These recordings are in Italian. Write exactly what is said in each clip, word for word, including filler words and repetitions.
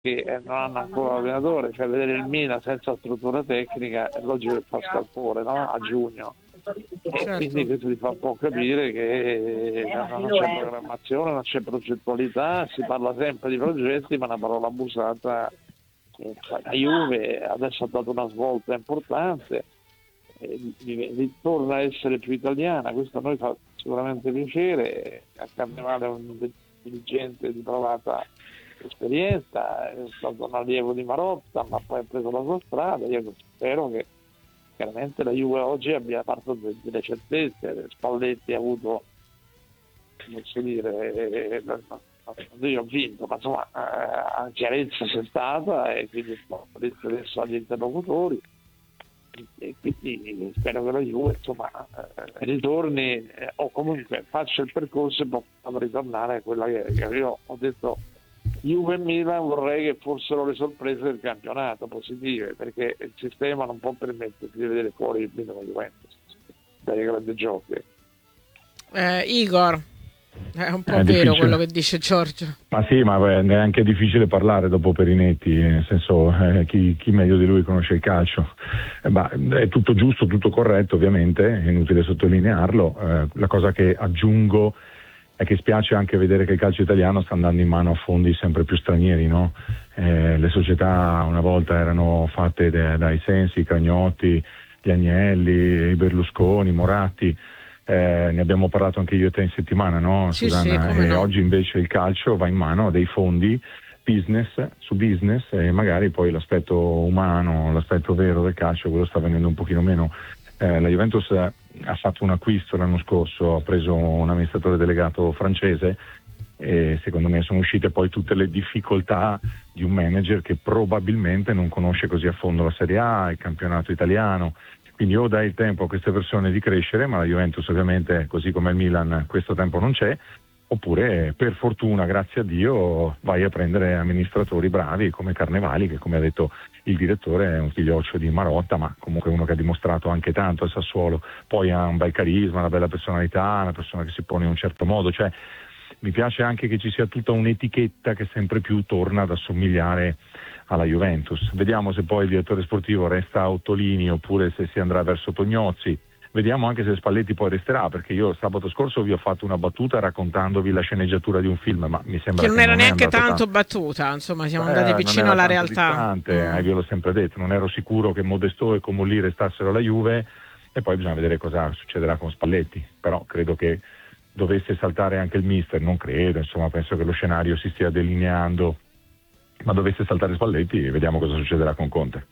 che eh, non hanno ancora l'allenatore, cioè vedere il Milan senza struttura tecnica è logico che fa scalpore, no? A giugno. E Certo. quindi questo ti fa un po' capire che non c'è programmazione, non c'è progettualità, si parla sempre di progetti, ma è una parola abusata. La Juve adesso ha dato una svolta importante, ritorna a essere più italiana, questo a noi fa sicuramente piacere. A Carnevale è un dirigente di provata esperienza, è stato un allievo di Marotta, ma poi ha preso la sua strada. Io spero che chiaramente la Juve oggi abbia fatto delle certezze. Spalletti ha avuto, come si dire, io ho vinto, ma insomma la chiarezza c'è stata e quindi ho detto adesso agli interlocutori, e quindi spero che la Juve insomma ritorni eh, o comunque faccia il percorso e possa ritornare a quella che, che io ho detto. Juve e Milan vorrei che fossero le sorprese del campionato, positive, perché il sistema non può permettersi di vedere fuori il Milan e Juventus dai grandi giochi. eh, Igor, è un po' È vero difficile. quello che dice Giorgio. Ma sì, ma beh, è anche difficile parlare dopo Perinetti, nel senso eh, chi, chi meglio di lui conosce il calcio. Eh, ma è tutto giusto, tutto corretto, ovviamente, è inutile sottolinearlo. Eh, la cosa che aggiungo è che spiace anche vedere che il calcio italiano sta andando in mano a fondi sempre più stranieri, no? Eh, le società una volta erano fatte de, dai Sensi, Cragnotti, gli Agnelli, i Berlusconi, i Moratti. Eh, ne abbiamo parlato anche io e te in settimana, no, Sì, Susanna? sì, come E no. oggi invece il calcio va in mano a dei fondi business su business e magari poi l'aspetto umano, l'aspetto vero del calcio, quello sta venendo un pochino meno. Eh, la Juventus ha fatto un acquisto l'anno scorso, ha preso un amministratore delegato francese e secondo me sono uscite poi tutte le difficoltà di un manager che probabilmente non conosce così a fondo la Serie A, il campionato italiano. Quindi o dai il tempo a queste persone di crescere, ma la Juventus ovviamente, così come il Milan, questo tempo non c'è, oppure per fortuna, grazie a Dio, vai a prendere amministratori bravi come Carnevali, che come ha detto il direttore è un figlioccio di Marotta, ma comunque uno che ha dimostrato anche tanto al Sassuolo, poi ha un bel carisma, una bella personalità, una persona che si pone in un certo modo, cioè mi piace anche che ci sia tutta un'etichetta che sempre più torna ad assomigliare alla Juventus. Vediamo se poi il direttore sportivo resta a Ottolini oppure se si andrà verso Tognozzi. Vediamo anche se Spalletti poi resterà, perché io sabato scorso vi ho fatto una battuta raccontandovi la sceneggiatura di un film, ma mi sembra Che non che era non è neanche andato tanto tanto. battuta, insomma siamo Eh, andati non vicino era alla tanto realtà. distante, Mm. eh, ve l'ho sempre detto, non ero sicuro che Modesto e Comolli restassero alla Juve e poi bisogna vedere cosa succederà con Spalletti, però credo che dovesse saltare anche il mister, non credo, insomma penso che lo scenario si stia delineando, ma dovesse saltare Spalletti vediamo cosa succederà con Conte.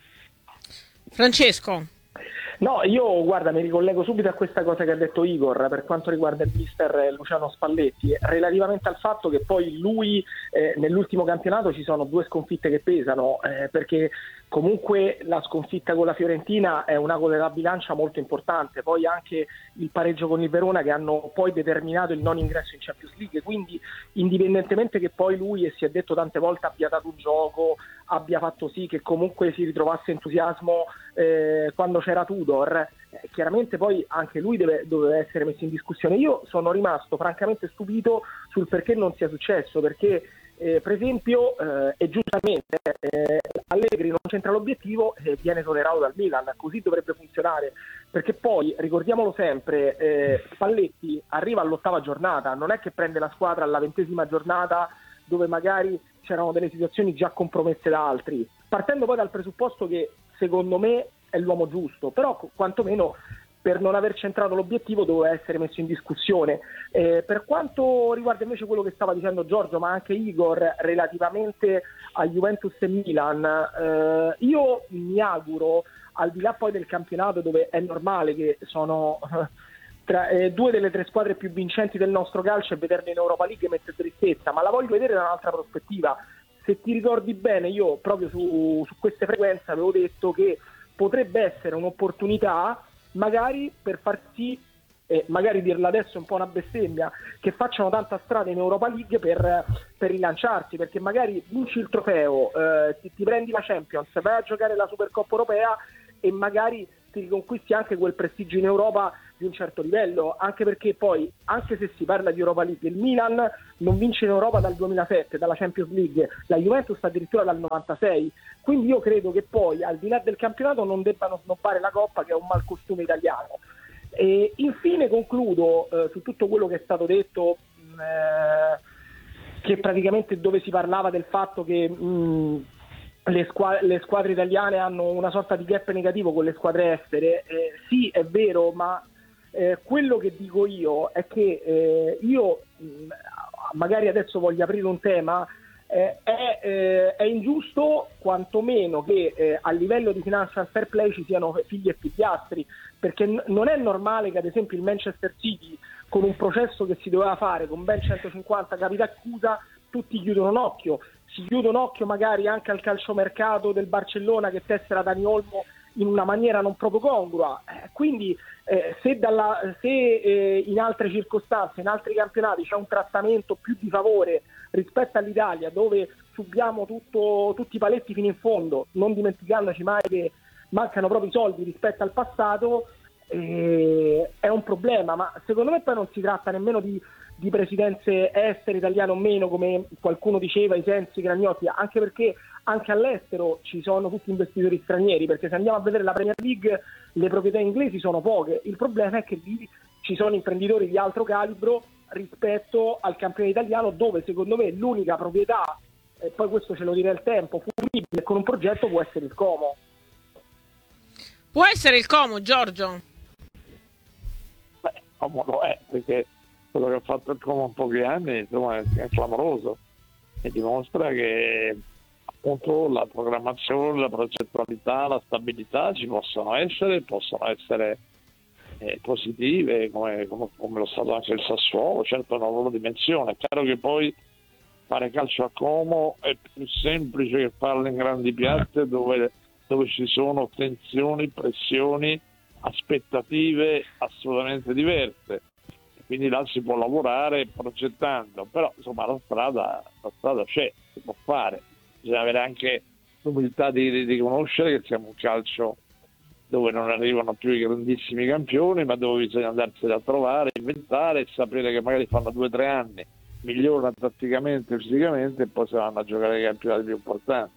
Francesco. No, io guarda, mi ricollego subito a questa cosa che ha detto Igor per quanto riguarda il mister Luciano Spalletti, relativamente al fatto che poi lui eh, nell'ultimo campionato ci sono due sconfitte che pesano, eh, perché comunque la sconfitta con la Fiorentina è un ago della bilancia molto importante, poi anche il pareggio con il Verona che hanno poi determinato il non ingresso in Champions League, quindi indipendentemente che poi lui, e si è detto tante volte, abbia dato un gioco, abbia fatto sì che comunque si ritrovasse entusiasmo eh, quando c'era Tudor, eh, chiaramente poi anche lui deve, deve essere messo in discussione. Io sono rimasto francamente stupito sul perché non sia successo, perché eh, per esempio eh, e giustamente eh, Allegri non c'entra l'obiettivo e eh, viene esonerato dal Milan, così dovrebbe funzionare, perché poi ricordiamolo sempre, eh, Spalletti arriva all'ottava giornata, non è che prende la squadra alla ventesima giornata dove magari c'erano delle situazioni già compromesse da altri, partendo poi dal presupposto che secondo me è l'uomo giusto, però quantomeno per non aver centrato l'obiettivo doveva essere messo in discussione. Eh, per quanto riguarda invece quello che stava dicendo Giorgio, ma anche Igor, relativamente a Juventus e Milan, eh, io mi auguro, al di là poi del campionato dove è normale che sono tra, eh, due delle tre squadre più vincenti del nostro calcio, e vederle in Europa League mette tristezza, ma la voglio vedere da un'altra prospettiva. Se ti ricordi bene, io proprio su, su queste frequenze avevo detto che potrebbe essere un'opportunità magari per far sì, eh, magari dirla adesso è un po' una bestemmia, che facciano tanta strada in Europa League per, per rilanciarsi, perché magari vinci il trofeo, eh, ti, ti prendi la Champions, vai a giocare la Supercoppa europea e magari ti riconquisti anche quel prestigio in Europa di un certo livello, anche perché poi, anche se si parla di Europa League, il Milan non vince in Europa dal duemilasette, dalla Champions League, la Juventus addirittura dal novantasei, quindi io credo che poi, al di là del campionato, non debbano snobbare la Coppa, che è un malcostume italiano. E infine concludo eh, su tutto quello che è stato detto, eh, che praticamente dove si parlava del fatto che mh, le, squadre, le squadre italiane hanno una sorta di gap negativo con le squadre estere. Eh, sì, è vero, ma eh, quello che dico io è che eh, io mh, magari adesso voglio aprire un tema. Eh, è, eh, è ingiusto quantomeno che eh, a livello di financial fair play ci siano figli e figliastri, perché n- non è normale che ad esempio il Manchester City, con un processo che si doveva fare con ben centocinquanta capi d'accusa, tutti chiudono un occhio. Si chiude un occhio magari anche al calciomercato del Barcellona, che tessera Dani Olmo in una maniera non proprio congrua. Eh, quindi eh, se, dalla, se eh, in altre circostanze, in altri campionati c'è un trattamento più di favore rispetto all'Italia, dove subiamo tutto, tutti i paletti fino in fondo, non dimenticandoci mai che mancano proprio i soldi rispetto al passato, eh, è un problema. Ma secondo me poi non si tratta nemmeno di, di presidenze estere, italiane o meno, come qualcuno diceva, i Sensi, Gragnotti, anche perché anche all'estero ci sono tutti investitori stranieri, perché se andiamo a vedere la Premier League le proprietà inglesi sono poche, il problema è che lì ci sono imprenditori di altro calibro rispetto al campione italiano, dove secondo me l'unica proprietà, e poi questo ce lo dirà il tempo, fruibile con un progetto può essere il Como. Può essere il Como, Giorgio? Beh, Como lo è, perché quello che ha fatto il Como in pochi anni, insomma, è clamoroso e dimostra che appunto la programmazione, la progettualità, la stabilità ci possono essere, possono essere eh, positive, come, come, come lo è stato anche il Sassuolo, certo è una loro dimensione. È chiaro che poi fare calcio a Como è più semplice che farlo in grandi piazze dove, dove ci sono tensioni, pressioni, aspettative assolutamente diverse. Quindi là si può lavorare progettando, però insomma la strada, la strada c'è, si può fare. Bisogna avere anche l'umiltà di, di riconoscere che siamo un calcio dove non arrivano più i grandissimi campioni, ma dove bisogna andarsene a trovare, inventare e sapere che magari fanno due o tre anni, migliorano tatticamente e fisicamente e poi si vanno a giocare i campionati più importanti.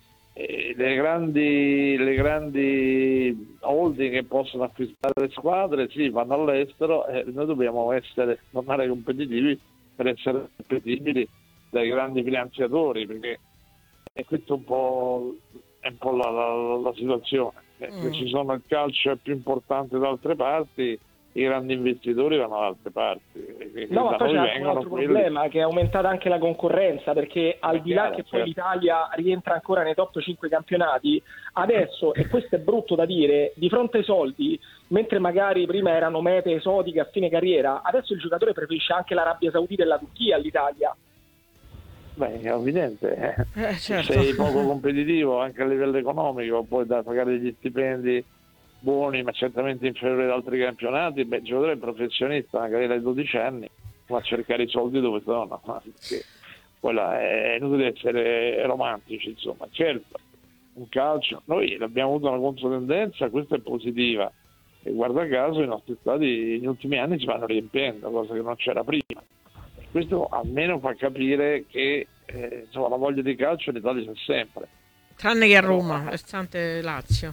E le grandi, le grandi holding che possono acquistare le squadre, sì, vanno all'estero e noi dobbiamo essere, tornare competitivi per essere competibili dai grandi finanziatori, perché e questo è un po', è un po' la, la, la situazione. Mm. Se ci sono il calcio è più importante da altre parti, i grandi investitori vanno da altre parti. E no, ma poi c'è anche un altro quelli... problema, che è aumentata anche la concorrenza, perché al è di chiaro, là che certo. Poi l'Italia rientra ancora nei top cinque campionati, adesso, e questo è brutto da dire, di fronte ai soldi, mentre magari prima erano mete esotiche a fine carriera, adesso il giocatore preferisce anche l'Arabia Saudita e la Turchia all'Italia. Beh, è evidente, eh. Eh, certo. Sei poco competitivo anche a livello economico, poi da pagare degli stipendi buoni ma certamente inferiori ad altri campionati, beh, il giocatore professionista magari dai dodici anni va a cercare i soldi dove sono, perché quella è inutile essere romantici, insomma. Certo, un calcio, noi abbiamo avuto una controtendenza, questa è positiva, e guarda caso i nostri stadi negli ultimi anni si vanno riempiendo, cosa che non c'era prima. Questo almeno fa capire che eh, insomma, la voglia di calcio in Italia c'è sempre. Tranne che a Roma, restante Lazio.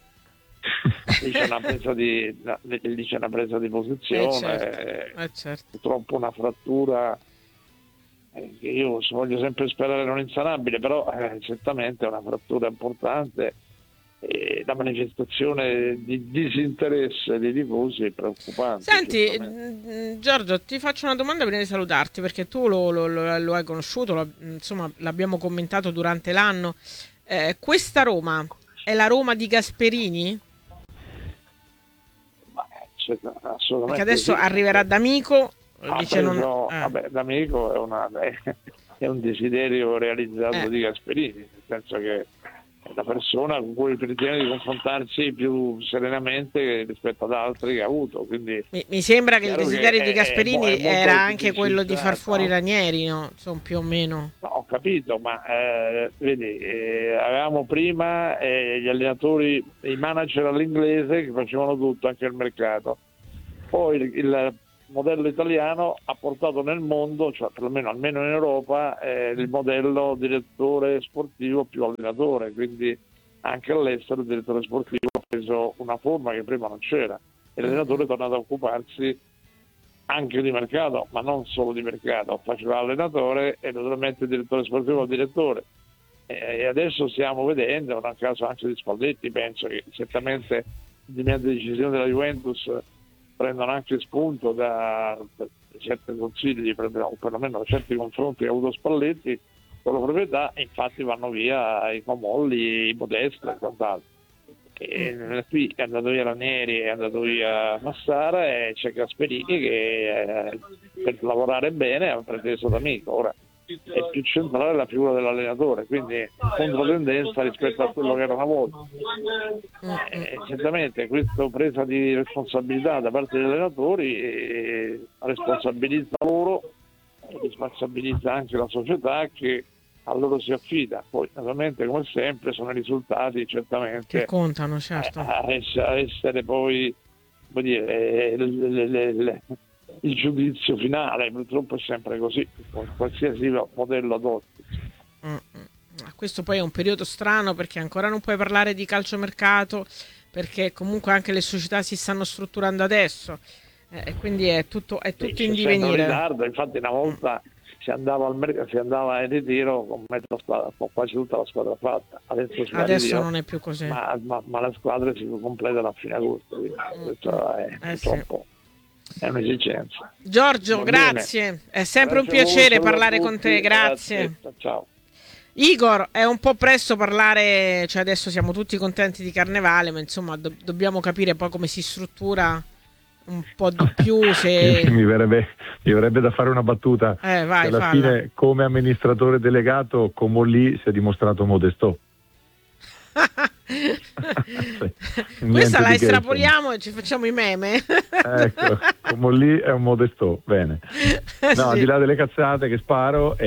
Lì c'è una presa di, lì c'è una presa di posizione, eh certo. Eh certo. Purtroppo una frattura eh, che io voglio sempre sperare non insanabile, però eh, certamente è una frattura importante. E la manifestazione di disinteresse dei tifosi è preoccupante. Senti, Giorgio, ti faccio una domanda prima di salutarti, perché tu lo, lo, lo, lo hai conosciuto, lo, insomma l'abbiamo commentato durante l'anno. Eh, questa Roma è la Roma di Gasperini? Ma, cioè, assolutamente perché adesso sì. Arriverà D'Amico, ah, dice preso, non... eh. Vabbè, D'Amico è, una, è un desiderio realizzato eh. di Gasperini, nel senso che la persona con cui ritiene di confrontarsi più serenamente rispetto ad altri che ha avuto. Quindi mi, mi sembra che il desiderio che di Gasperini è, è era anche quello di far fuori no? Ranieri, no? Insomma, più o meno. No, capito, ma eh, vedi, eh, avevamo prima eh, gli allenatori, i manager all'inglese che facevano tutto, anche il mercato. Poi il, il modello italiano ha portato nel mondo, cioè perlomeno almeno in Europa, eh, il modello direttore sportivo più allenatore, quindi anche all'estero il direttore sportivo ha preso una forma che prima non c'era e l'allenatore è tornato a occuparsi anche di mercato, ma non solo di mercato, faceva l'allenatore e naturalmente il direttore sportivo il direttore. E adesso stiamo vedendo, nel caso anche di Spalletti, penso che certamente le decisioni della Juventus prendono anche spunto da, da certi consigli, o perlomeno da certi confronti che ha avuto Spalletti con la proprietà, e infatti vanno via i Comolli, i Modesta e quant'altro. E qui è andato via Ranieri, è andato via Massara e c'è Gasperini che eh, per lavorare bene ha preteso d'amico. Ora è più centrale la figura dell'allenatore, quindi controtendenza rispetto a quello che era una volta. Eh, certamente questa presa di responsabilità da parte degli allenatori eh, responsabilizza loro e responsabilizza anche la società che a loro si affida. Poi naturalmente, come sempre, sono i risultati certamente che contano, certo, a essere, a essere poi, vuol dire, le, le, le, le, il giudizio finale. Purtroppo è sempre così, qualsiasi modello adotti. Mm-hmm. Questo poi è un periodo strano, perché ancora non puoi parlare di calciomercato, perché comunque anche le società si stanno strutturando adesso, eh, e quindi è tutto, è tutto sì, in divenire. In ritardo, infatti una volta si andava al mercato, si andava in ritiro con, mezza squadra, con quasi tutta la squadra fatta. Adesso, Adesso ritiro, non è più così. Ma, ma, ma le squadre si completano a fine agosto, quindi questo è eh purtroppo sì. è un'esigenza. Giorgio, Va grazie, bene. è sempre Grazie un piacere voi, parlare con te, grazie. grazie. Ciao. Igor, è un po' presto parlare, cioè adesso siamo tutti contenti di Carnevale, ma insomma do- dobbiamo capire poi come si struttura un po' di più. Se... mi, verrebbe, mi verrebbe da fare una battuta. Eh, vai, alla falla. fine, come amministratore delegato, Comolli si è dimostrato modesto. Sì, questa la che, estrapoliamo e ci facciamo i meme. Ecco, Comolli è un modesto, bene. No, sì. Al di là delle cazzate che sparo,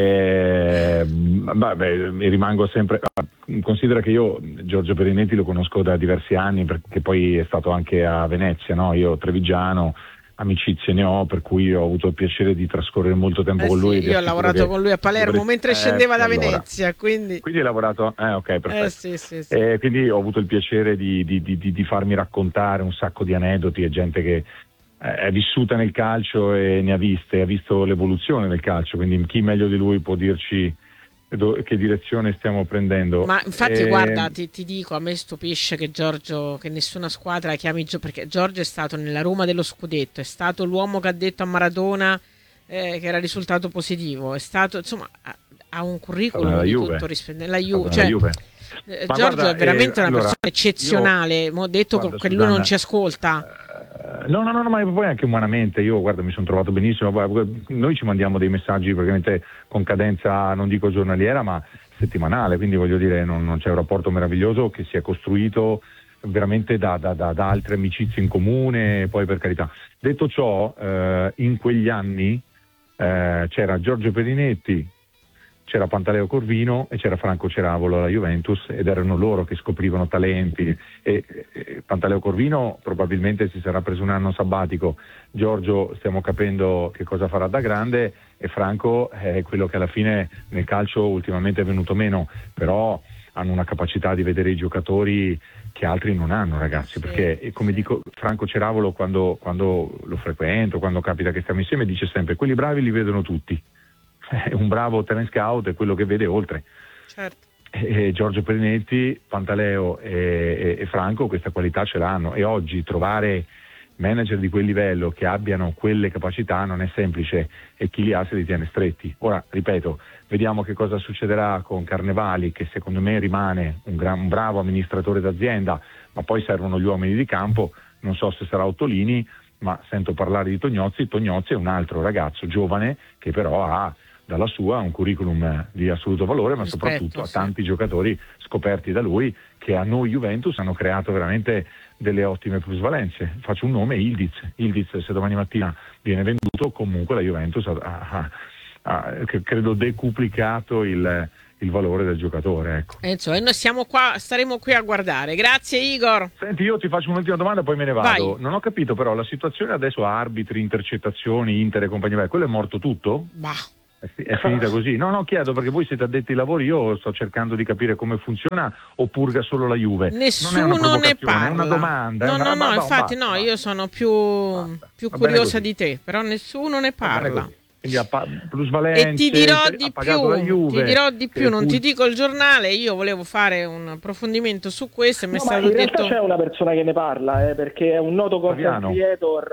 eh, vabbè, mi rimango sempre. Considera che io Giorgio Perinetti lo conosco da diversi anni, perché poi è stato anche a Venezia, no? Io trevigiano, amicizie ne ho, per cui ho avuto il piacere di trascorrere molto tempo Eh con lui. sì, io ho lavorato con lui a Palermo dovrei... mentre eh, scendeva da allora. Venezia, quindi... Quindi hai lavorato... Eh, ok, perfetto. Eh, sì, sì, sì. Eh, quindi ho avuto il piacere di, di, di, di farmi raccontare un sacco di aneddoti e gente che eh, è vissuta nel calcio e ne ha viste, ha visto l'evoluzione del calcio, quindi chi meglio di lui può dirci che direzione stiamo prendendo. Ma infatti eh, guarda, ti, ti dico, a me stupisce che Giorgio, che nessuna squadra chiami Giorgio, perché Giorgio è stato nella Roma dello scudetto, è stato l'uomo che ha detto a Maradona eh, che era risultato positivo, è stato, insomma, ha, ha un curriculum la di Juve. tutto rispetto alla Juve, cioè, Juve. Eh, Giorgio guarda, è veramente eh, una allora, persona eccezionale, mo ho detto guarda, che lui Susanna, non ci ascolta. No, no, no, no, ma poi anche umanamente, io guarda mi sono trovato benissimo, noi ci mandiamo dei messaggi praticamente con cadenza, non dico giornaliera, ma settimanale, quindi voglio dire non, non c'è un rapporto meraviglioso che si è costruito veramente da, da, da, da altre amicizie in comune, poi per carità. Detto ciò, eh, in quegli anni eh, c'era Giorgio Perinetti, c'era Pantaleo Corvino e c'era Franco Ceravolo alla Juventus, ed erano loro che scoprivano talenti e, e Pantaleo Corvino probabilmente si sarà preso un anno sabbatico, Giorgio stiamo capendo che cosa farà da grande e Franco è quello che alla fine nel calcio ultimamente è venuto meno, però hanno una capacità di vedere i giocatori che altri non hanno, ragazzi, sì, perché come dico, Franco Ceravolo quando, quando lo frequento, quando capita che stiamo insieme, dice sempre quelli bravi li vedono tutti. Un bravo talent scout è quello che vede oltre. Certo. E Giorgio Perinetti, Pantaleo e, e, e Franco questa qualità ce l'hanno, e oggi trovare manager di quel livello che abbiano quelle capacità non è semplice, e chi li ha se li tiene stretti. Ora, ripeto, vediamo che cosa succederà con Carnevali, che secondo me rimane un, gran, un bravo amministratore d'azienda, ma poi servono gli uomini di campo. Non so se sarà Ottolini, ma sento parlare di Tognozzi. Tognozzi è un altro ragazzo giovane che però ha dalla sua un curriculum di assoluto valore, ma Rispetto, soprattutto sì. a tanti giocatori scoperti da lui che a noi Juventus hanno creato veramente delle ottime plusvalenze. Faccio un nome, Ildiz. Ildiz, se domani mattina viene venduto, comunque la Juventus ha, ha, ha, credo, decuplicato il, il valore del giocatore. Ecco. E insomma, noi siamo qua, staremo qui a guardare. Grazie Igor. Senti, io ti faccio un'ultima domanda, poi me ne vado. Vai. Non ho capito però, la situazione adesso, arbitri, intercettazioni, Inter e compagnia, quello è morto tutto? Bah. È finita così? No, no, chiedo perché voi siete addetti ai lavori, io sto cercando di capire come funziona o purga solo la Juve. Nessuno non ne parla. È una domanda. No, è una... no, no, basta, infatti basta, no, basta. io sono più, più curiosa di te, però nessuno ne parla. Quindi a pa- plusvalenze, e ti dirò ha di pagato la più, Juve, ti dirò di più, eh, non pu- ti dico il giornale, io volevo fare un approfondimento su questo e mi è No, ma stato in detto... realtà c'è una persona che ne parla, eh, perché è un noto content Fabiano. creator.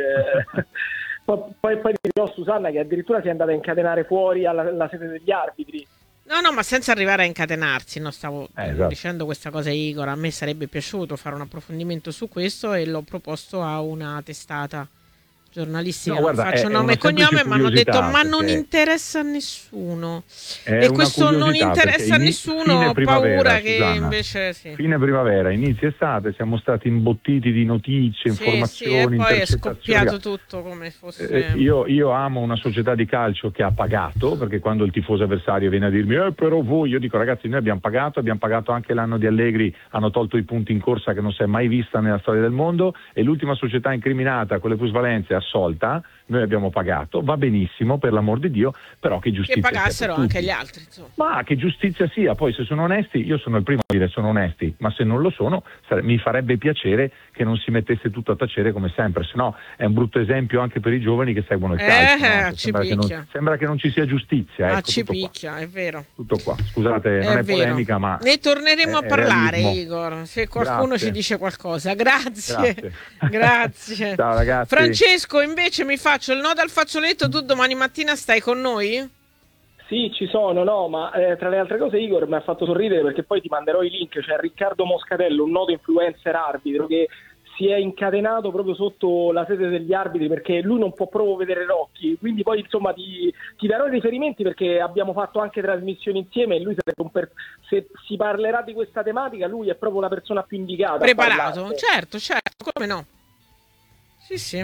Eh, poi, poi, poi ti dirò, Susanna, che addirittura si è andata a incatenare fuori alla, alla sede degli arbitri. No, no, ma senza arrivare a incatenarsi, no, stavo Eh, esatto. dicendo questa cosa a Igor, a me sarebbe piaciuto fare un approfondimento su questo e l'ho proposto a una testata giornalistica, No, non guarda, faccio è- è nome una e cognome, semplice ma hanno detto curiosità, ma non perché- interessa a nessuno. È E una questo non curiosità, interessa perché a ini- nessuno, fine ho primavera, paura che Susanna. invece sì. Fine primavera, inizio estate, siamo stati imbottiti di notizie, Sì, sì, informazioni, e poi è intercettazioni. scoppiato tutto come fosse... Eh, io, io amo una società di calcio che ha pagato, perché quando il tifoso avversario viene a dirmi eh, però voi, io dico ragazzi, noi abbiamo pagato, abbiamo pagato anche l'anno di Allegri, hanno tolto i punti in corsa che non si è mai vista nella storia del mondo, e l'ultima società incriminata con le plusvalenze è assolta, noi abbiamo pagato, va benissimo, per l'amor di Dio, però che giustizia che sia pagassero per tutti. anche gli altri, insomma. Ma che giustizia sia, poi se sono onesti, io sono il primo a dire sono onesti, ma se non lo sono sare- mi farebbe piacere che non si mettesse tutto a tacere come sempre, se no è un brutto esempio anche per i giovani che seguono il Eh, calcio. no? ci Sembra, che picchia. non, sembra che non ci sia giustizia. Ah, Ecco, ci tutto qua. picchia, è vero. Tutto qua. Scusate, non È è vero. polemica, ma Ne torneremo è- a è parlare, realismo. Igor, se qualcuno Grazie. ci dice qualcosa. Grazie. Grazie. Grazie. Ciao ragazzi. Francesco, invece mi faccio il nodo al fazzoletto, tu domani mattina stai con noi? Sì, ci sono, no, ma eh, tra le altre cose Igor mi ha fatto sorridere perché poi ti manderò i link, c'è Riccardo Moscatello, un noto influencer arbitro che si è incatenato proprio sotto la sede degli arbitri perché lui non può proprio vedere Rocchi, quindi poi insomma ti, ti darò i riferimenti perché abbiamo fatto anche trasmissioni insieme e lui sarebbe un per... se si parlerà di questa tematica lui è proprio la persona più indicata. a Preparato? parlarne. Certo, certo, come no? Sì, sì.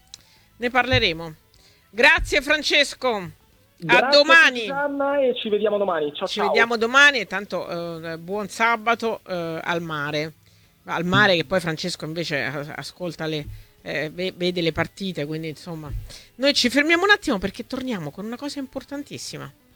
Ne parleremo. Grazie Francesco. A Grazie, domani. Susanna, e ci vediamo domani. Ciao, Ci ciao. vediamo domani e tanto eh, buon sabato eh, al mare. Al mare che poi Francesco invece eh, ascolta le eh, ve- vede le partite, quindi insomma. Noi ci fermiamo un attimo perché torniamo con una cosa importantissima.